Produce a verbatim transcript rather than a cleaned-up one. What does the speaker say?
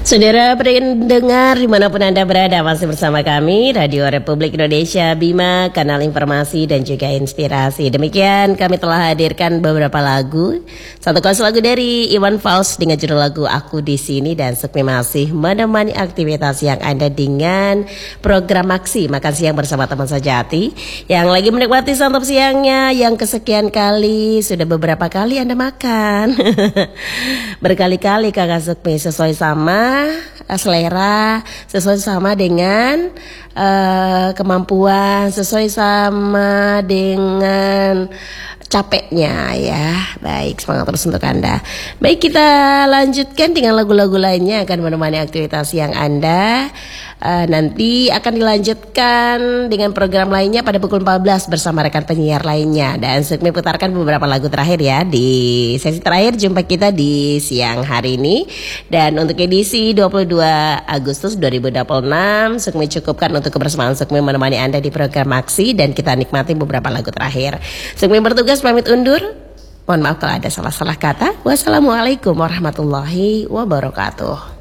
Saudara pendengar dimanapun Anda berada, masih bersama kami Radio Republik Indonesia Bima, kanal informasi dan juga inspirasi. Demikian kami telah hadirkan beberapa lagu. Satu kelas lagu dari Iwan Fals dengan judul lagu Aku di Sini, dan Sukmi masih menemani aktivitas yang Anda dengan program Maksi Makan Siang bersama teman sejati yang lagi menikmati santap siangnya yang kesekian kali. Sudah beberapa kali Anda makan berkali-kali Kakak Sukmi, sesuai sama selera, sesuai sama dengan uh, kemampuan, sesuai sama dengan capeknya ya. Baik, semangat terus untuk Anda. Baik, kita lanjutkan dengan lagu-lagu lainnya akan menemani aktivitas yang Anda. Uh, nanti akan dilanjutkan dengan program lainnya pada pukul empat belas bersama rekan penyiar lainnya. Dan Sukmi putarkan beberapa lagu terakhir ya di sesi terakhir jumpa kita di siang hari ini. Dan untuk edisi dua puluh dua Agustus dua ribu dua puluh enam, Sukmi cukupkan untuk kebersamaan Sukmi menemani Anda di program Maksi, dan kita nikmati beberapa lagu terakhir. Sukmi bertugas pamit undur. Mohon maaf kalau ada salah-salah kata. Wassalamualaikum warahmatullahi wabarakatuh.